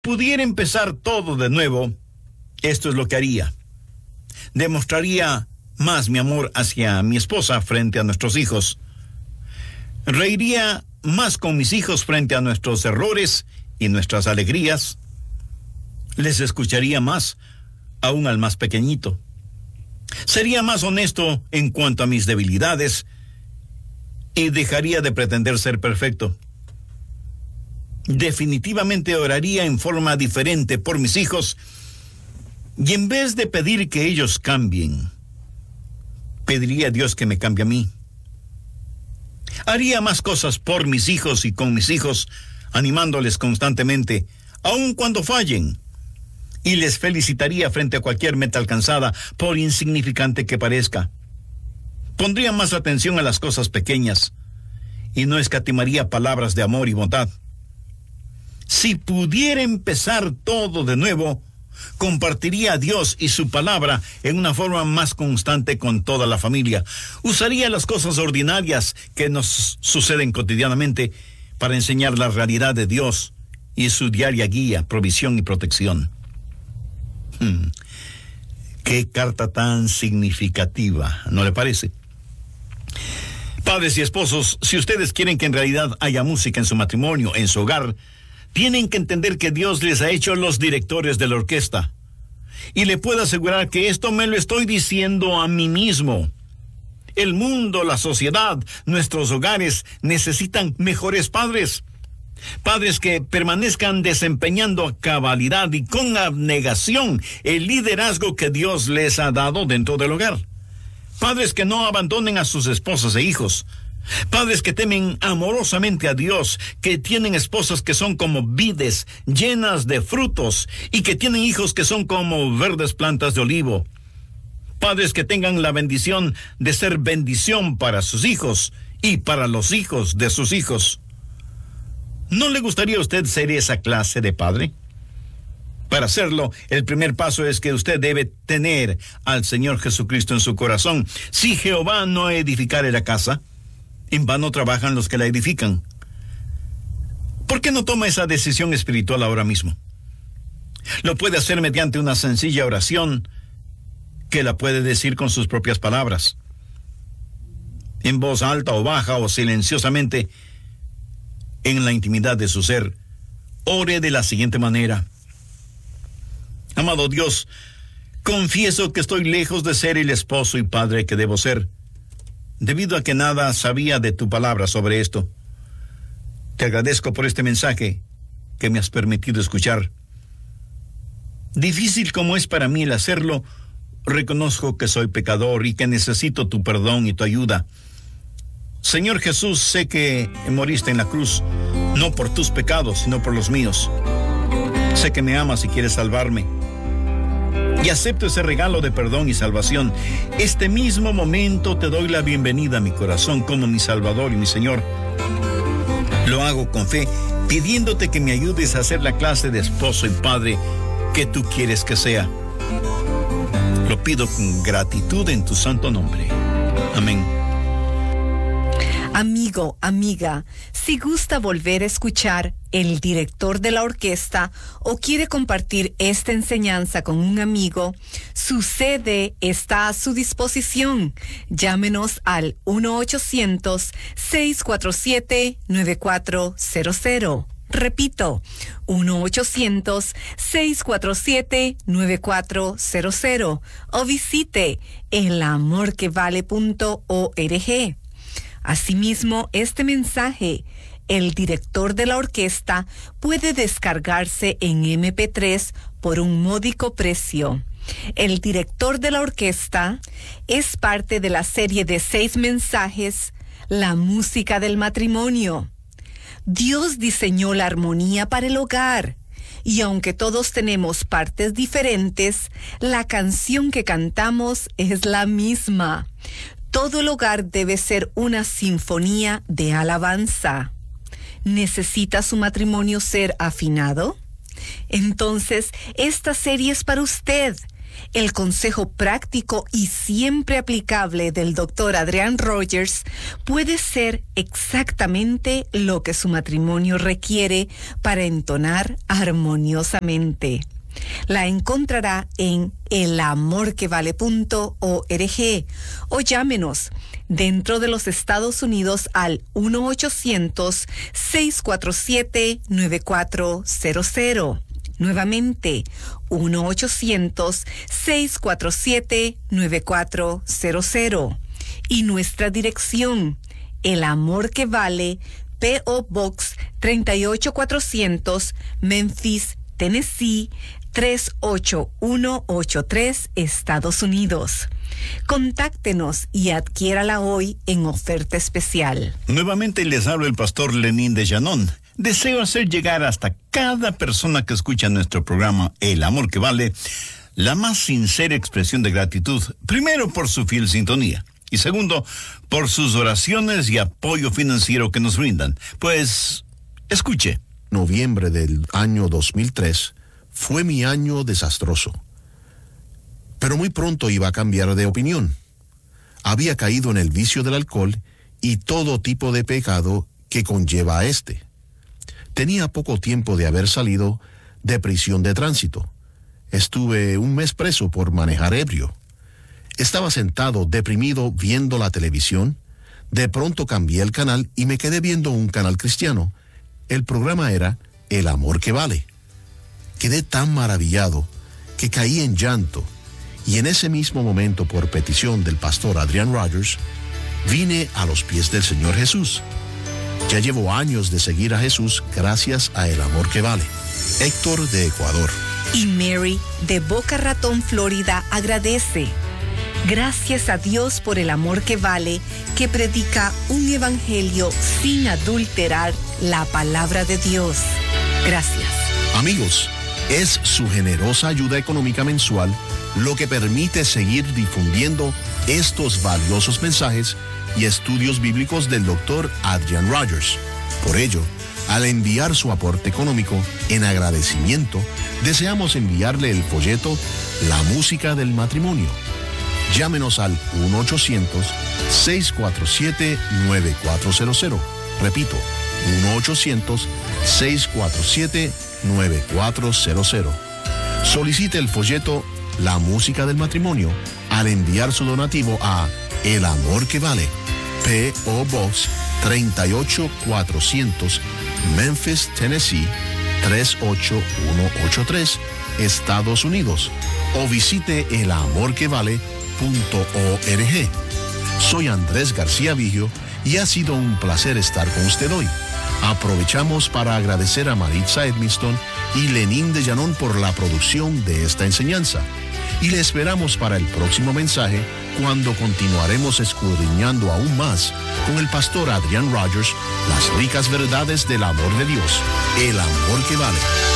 pudiera empezar todo de nuevo, esto es lo que haría. Demostraría más mi amor hacia mi esposa frente a nuestros hijos. Reiría más con mis hijos frente a nuestros errores y nuestras alegrías. Les escucharía más, aún al más pequeñito. Sería más honesto en cuanto a mis debilidades y dejaría de pretender ser perfecto. Definitivamente oraría en forma diferente por mis hijos y en vez de pedir que ellos cambien, pediría a Dios que me cambie a mí. Haría más cosas por mis hijos y con mis hijos, animándoles constantemente, aun cuando fallen, y les felicitaría frente a cualquier meta alcanzada, por insignificante que parezca. Pondría más atención a las cosas pequeñas y no escatimaría palabras de amor y bondad. Si pudiera empezar todo de nuevo, compartiría a Dios y su palabra en una forma más constante con toda la familia. Usaría las cosas ordinarias que nos suceden cotidianamente para enseñar la realidad de Dios y su diaria guía, provisión y protección. Qué carta tan significativa, ¿no le parece? Padres y esposos, si ustedes quieren que en realidad haya música en su matrimonio, en su hogar, tienen que entender que Dios les ha hecho los directores de la orquesta. Y le puedo asegurar que esto me lo estoy diciendo a mí mismo. El mundo, la sociedad, nuestros hogares necesitan mejores padres. Padres que permanezcan desempeñando a cabalidad y con abnegación el liderazgo que Dios les ha dado dentro del hogar. Padres que no abandonen a sus esposas e hijos. Padres que temen amorosamente a Dios, que tienen esposas que son como vides llenas de frutos y que tienen hijos que son como verdes plantas de olivo. Padres que tengan la bendición de ser bendición para sus hijos y para los hijos de sus hijos. ¿No le gustaría a usted ser esa clase de padre? Para hacerlo, el primer paso es que usted debe tener al Señor Jesucristo en su corazón. Si Jehová no edificare la casa, en vano trabajan los que la edifican. ¿Por qué no toma esa decisión espiritual ahora mismo? Lo puede hacer mediante una sencilla oración que la puede decir con sus propias palabras, en voz alta o baja o silenciosamente, en la intimidad de su ser. Ore de la siguiente manera: amado Dios, confieso que estoy lejos de ser el esposo y padre que debo ser, debido a que nada sabía de tu palabra sobre esto. Te agradezco por este mensaje que me has permitido escuchar. Difícil como es para mí el hacerlo, reconozco que soy pecador y que necesito tu perdón y tu ayuda. Señor Jesús, sé que moriste en la cruz, no por tus pecados, sino por los míos. Sé que me amas y quieres salvarme. Y acepto ese regalo de perdón y salvación. Este mismo momento te doy la bienvenida a mi corazón como mi Salvador y mi Señor. Lo hago con fe, pidiéndote que me ayudes a ser la clase de esposo y padre que tú quieres que sea. Lo pido con gratitud en tu santo nombre. Amén. Amigo, amiga, si gusta volver a escuchar el director de la orquesta o quiere compartir esta enseñanza con un amigo, su CD está a su disposición. Llámenos al 1-800-647-9400. Repito, 1-800-647-9400 o visite elamorquevale.org. Asimismo, este mensaje, el director de la orquesta, puede descargarse en MP3 por un módico precio. El director de la orquesta es parte de la serie de 6 mensajes, La música del matrimonio. Dios diseñó la armonía para el hogar, y aunque todos tenemos partes diferentes, la canción que cantamos es la misma. Todo el hogar debe ser una sinfonía de alabanza. ¿Necesita su matrimonio ser afinado? Entonces, esta serie es para usted. El consejo práctico y siempre aplicable del Dr. Adrian Rogers puede ser exactamente lo que su matrimonio requiere para entonar armoniosamente. La encontrará en elamorquevale.org o llámenos dentro de los Estados Unidos al 1-800-647-9400. Nuevamente, 1-800-647-9400. Y nuestra dirección, El Amor que Vale, P.O. Box 38400, Memphis, Tennessee 38183, Estados Unidos. Contáctenos y adquiérala hoy en oferta especial. Nuevamente les habla el pastor Lenín de Llanón. Deseo hacer llegar hasta cada persona que escucha nuestro programa El Amor que Vale la más sincera expresión de gratitud, primero por su fiel sintonía y segundo por sus oraciones y apoyo financiero que nos brindan. Pues, escuche. Noviembre del año 2003 fue mi año desastroso. Pero muy pronto iba a cambiar de opinión. Había caído en el vicio del alcohol y todo tipo de pecado que conlleva a este. Tenía poco tiempo de haber salido de prisión de tránsito. Estuve un mes preso por manejar ebrio. Estaba sentado deprimido viendo la televisión. De pronto cambié el canal y me quedé viendo un canal cristiano. El programa era El Amor que Vale. Quedé tan maravillado que caí en llanto y en ese mismo momento, por petición del pastor Adrian Rogers, vine a los pies del Señor Jesús. Ya llevo años de seguir a Jesús gracias a El Amor que Vale. Héctor de Ecuador. Y Mary de Boca Ratón, Florida, agradece. Gracias a Dios por El Amor que Vale, que predica un evangelio sin adulterar la palabra de Dios. Gracias. Amigos, es su generosa ayuda económica mensual lo que permite seguir difundiendo estos valiosos mensajes y estudios bíblicos del Dr. Adrian Rogers. Por ello, al enviar su aporte económico en agradecimiento, deseamos enviarle el folleto La Música del Matrimonio. Llámenos al 1-800-647-9400. Repito, 1-800-647-9400. Solicite el folleto La Música del Matrimonio al enviar su donativo a El Amor que Vale, P.O. Box 38400, Memphis, Tennessee 38183, Estados Unidos, o visite elamorquevale.org. Soy Andrés García Vigio y ha sido un placer estar con usted hoy. Aprovechamos para agradecer a Maritza Edmiston y Lenín de Llanón por la producción de esta enseñanza. Y le esperamos para el próximo mensaje, cuando continuaremos escudriñando aún más con el pastor Adrian Rogers las ricas verdades del amor de Dios, el amor que vale.